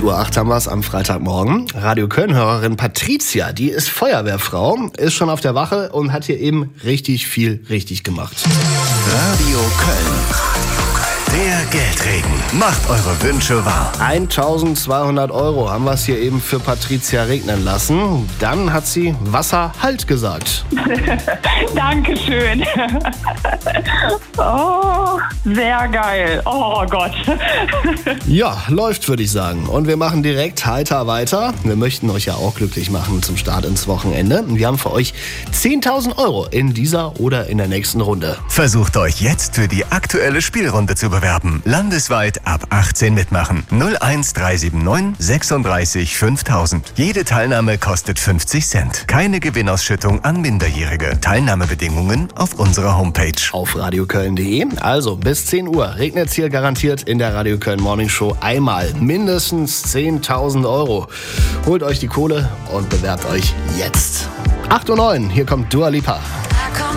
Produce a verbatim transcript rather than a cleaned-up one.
Uhr acht haben wir es am Freitagmorgen. Radio Köln-Hörerin Patricia, die ist Feuerwehrfrau, ist schon auf der Wache und hat hier eben richtig viel richtig gemacht. Radio Köln. Der Geldregen. Macht eure Wünsche wahr. eintausendzweihundert Euro haben wir es hier eben für Patricia regnen lassen. Dann hat sie Wasser halt gesagt. Dankeschön. Oh, sehr geil. Oh Gott. Ja, läuft, würde ich sagen. Und wir machen direkt heiter weiter. Wir möchten euch ja auch glücklich machen zum Start ins Wochenende. Wir haben für euch zehntausend Euro in dieser oder in der nächsten Runde. Versucht euch jetzt für die aktuelle Spielrunde zu bewerben. Landesweit ab achtzehn mitmachen. null eins drei sieben neun sechsunddreißig fünftausend. Jede Teilnahme kostet fünfzig Cent. Keine Gewinnausschüttung an Minderjährige. Teilnahmebedingungen auf unserer Homepage. Auf radioköln punkt de. Also bis zehn Uhr regnet's hier garantiert in der Radio Köln Morning Show einmal. Mindestens zehntausend Euro. Holt euch die Kohle und bewerbt euch jetzt. acht Uhr neun, hier kommt Dua Lipa.